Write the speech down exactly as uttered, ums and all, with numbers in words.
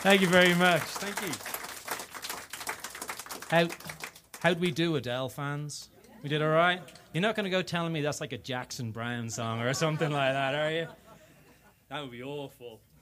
Thank you very much. Thank you. How how'd we do, Adele fans? We did all right? You're not going to go telling me that's like a Jackson Browne song or something like that, are you? That would be awful.